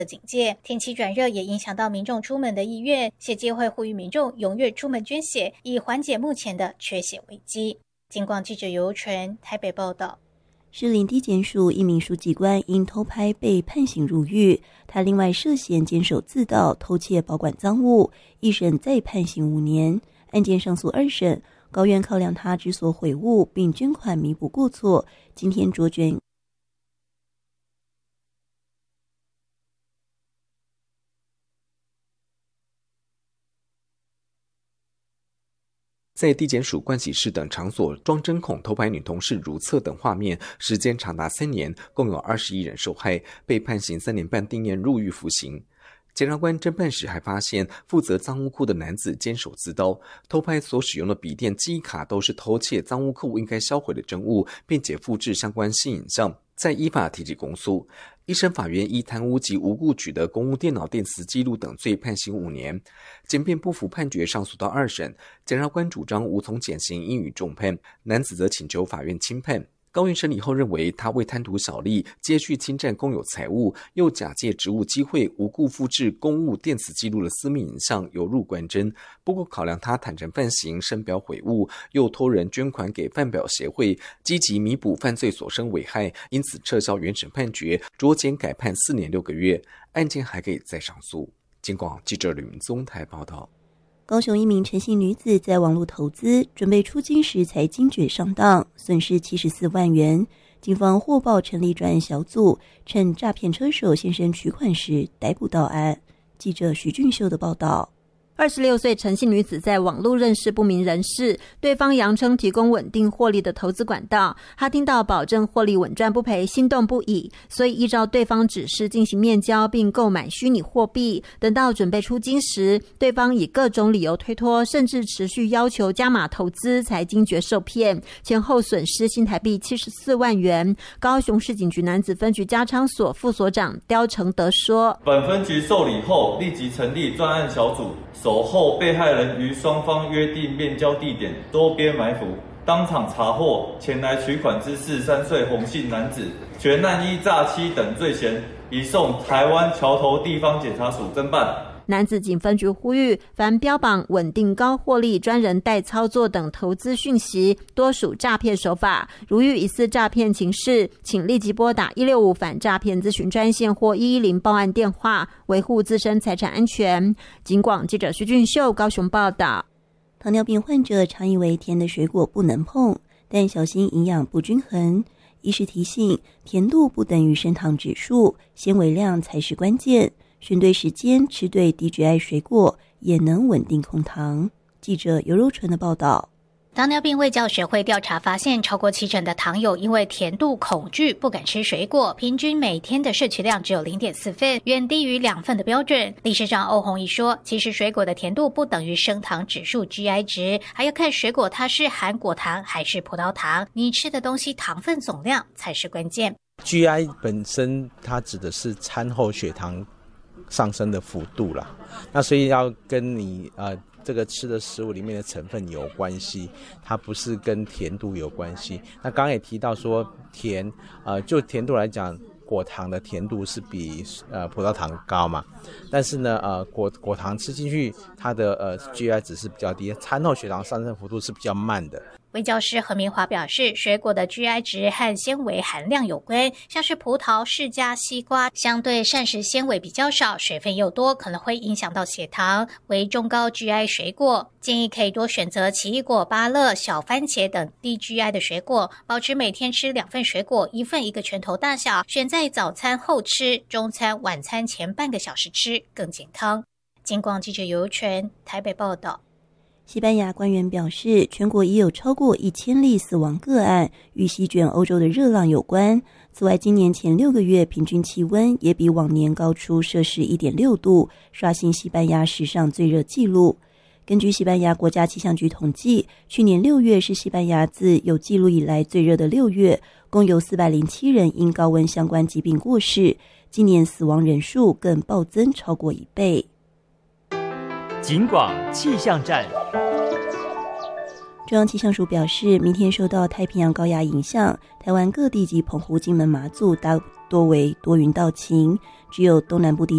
警戒，天气转热也影响到民众出门的意愿。血基会呼吁民众踊跃出门捐血，以缓解目前的缺血危机。警广记者尤纯台北报道。 士林地检署一名书记官因偷拍被判刑入狱，他另外涉嫌监守自盗、偷窃保管赃物，一审再判刑5年。案件上诉2审，高院考量他知所悔悟并捐款弥补过错，今天酌决。 在地检署盥洗室等场所装针孔偷拍女同事如厕等画面，时间长达3年，共有21人受害，被判刑3年半定谳入狱服刑。检察官侦办时还发现，负责赃物库的男子监守自盗，偷拍所使用的笔电、记忆卡都是偷窃赃物库应该销毁的真物，并且复制相关性影像，再依法提起公诉。一审法院依贪污及无故取得公务电脑电磁记录等罪判刑5年，检辩不服判决上诉到2审，检察官主张无从减刑，应予重判，男子则请求法院轻判。高院审理后认为，他为贪图小利，接续侵占公有财物，又假借职务机会无故复制公务电子记录的私密影像，有入关侦。不过考量他坦诚犯行，深表悔悟，又托人捐款给饭表协会，积极弥补犯罪所生危害，因此撤销原审判决，酌减改判4年6个月。案件还可以再上诉。警广记者吕明宗台报道。 高雄一名陈姓女子在网络投资，准备出金时才惊觉上当，损失74万元。警方获报成立专案小组，趁诈骗车手现身取款时逮捕到案。记者徐俊秀的报道。 26岁陈姓女子在网络认识不明人士，对方扬称提供稳定获利的投资管道，她听到保证获利稳赚不赔，心动不已，所以依照对方指示进行面交并购买虚拟货币。等到准备出金时，对方以各种理由推脱，甚至持续要求加码投资，才惊觉受骗，前后损失新台币74万元。高雄市警局男子分局加昌所副所长刁承德说， 本分局受理后，立即成立专案小组，守候被害人于双方约定面交地点周边埋伏，当场查获前来取款之43岁洪姓男子，全案依诈欺等罪嫌，移送台湾桥头地方检察署侦办。 男子警分局呼吁，凡标榜稳定高获利、专人代操作等投资讯息，多属诈骗手法。如遇疑似诈骗情事，请立即拨打165反诈骗咨询专线或110报案电话，维护自身财产安全。警广记者徐俊秀高雄报道。 糖尿病患者常以为甜的水果不能碰，但小心营养不均衡。医师提醒，甜度不等于升糖指数，纤维量才是关键。选对时间，吃对低 GI 水果，也能稳定控糖。记者尤柔纯的报道。 糖尿病卫教学会调查发现，超过70%的糖友因为甜度恐惧不敢吃水果，平均每天的摄取量只有0.4份，远低于2份的标准。理事长欧宏毅说，其实水果的甜度不等于升糖指数 GI 值，还要看水果它是含果糖还是葡萄糖，你吃的东西糖分总量才是关键。 GI 本身它指的是餐后血糖上升的幅度啦，那所以要跟你这个吃的食物里面的成分有关系，它不是跟甜度有关系。那刚刚也提到说甜，就甜度来讲，果糖的甜度是比葡萄糖高嘛，但是呢果糖吃进去，它的GI 值是比较低，餐后血糖上升幅度是比较慢的。 卫教师何明华表示，水果的 GI 值和纤维含量有关，像是葡萄、释迦、西瓜，相对膳食纤维比较少，水分又多，可能会影响到血糖。为中高 GI 水果，建议可以多选择奇异果、芭乐、小番茄等低 GI 的水果，保持每天吃2份水果，1份1个拳头大小，选在早餐后吃，中餐、晚餐前半个小时吃，更健康。警广记者尤纯台北报道。 西班牙官员表示，全国已有超过1000例死亡个案，与席卷欧洲的热浪有关。此外，今年前6个月平均气温也比往年高出摄氏 1.6 度，刷新西班牙史上最热纪录。根据西班牙国家气象局统计，去年6月是西班牙自有记录以来最热的6月，共有407人因高温相关疾病过世，今年死亡人数更暴增超过1倍。 警广气象站。 中央气象署表示，明天受到太平洋高压影响，台湾各地及澎湖、金门、马祖大多为多云到晴，只有东南部地